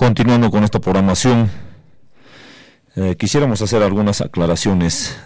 Continuando con esta programación, quisiéramos hacer algunas aclaraciones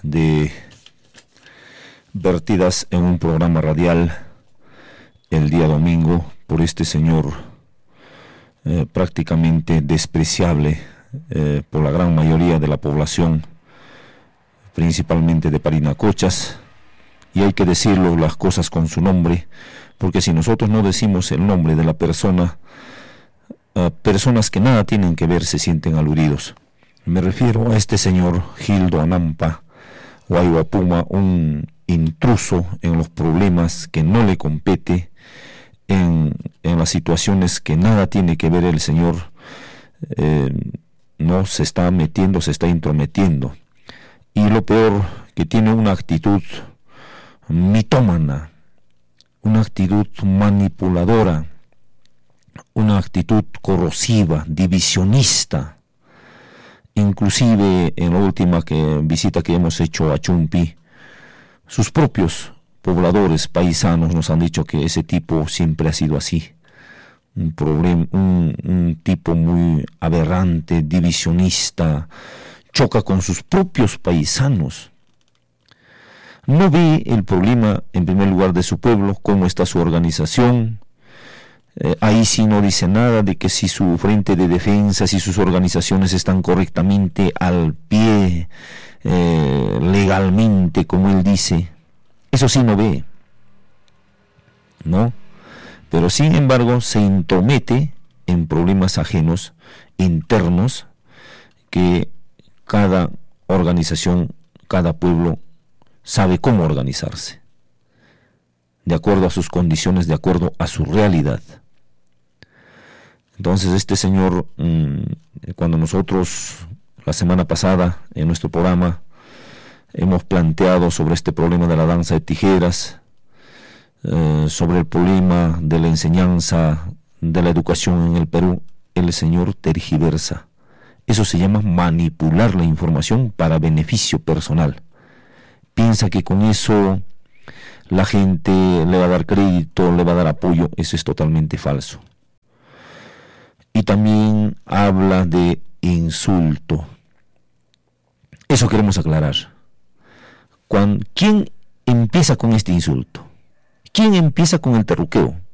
vertidas en un programa radial el día domingo por este señor prácticamente despreciable por la gran mayoría de la población, principalmente de Parinacochas, y hay que decirlo las cosas con su nombre, porque si nosotros no decimos el nombre de la persona, personas que nada tienen que ver se sienten aludidos. Me refiero a este señor Gildo Anampa Huayhuapuma, un intruso en los problemas que no le compete, en las situaciones que nada tiene que ver el señor, no se está metiendo, se está intrometiendo. Y lo peor, que tiene una actitud mitómana, una actitud manipuladora, una actitud corrosiva, divisionista. Inclusive en la última visita que hemos hecho a Chumpi, sus propios pobladores paisanos nos han dicho que ese tipo siempre ha sido así, un tipo muy aberrante, divisionista, choca con sus propios paisanos. No ve el problema en primer lugar de su pueblo, cómo está su organización. Ahí sí no dice nada de que si su frente de defensa, si sus organizaciones están correctamente al pie, legalmente, como él dice. Eso sí no ve, ¿no? Pero sin embargo se intromete en problemas ajenos, internos, que cada organización, cada pueblo sabe cómo organizarse, de acuerdo a sus condiciones, de acuerdo a su realidad. Entonces este señor, cuando nosotros la semana pasada en nuestro programa hemos planteado sobre este problema de la danza de tijeras, sobre el problema de la enseñanza, de la educación en el Perú, el señor tergiversa. Eso se llama manipular la información para beneficio personal. Piensa que con eso la gente le va a dar crédito, le va a dar apoyo. Eso es totalmente falso. Y también habla de insulto. Eso queremos aclarar. ¿Quién empieza con este insulto? ¿Quién empieza con el terruqueo?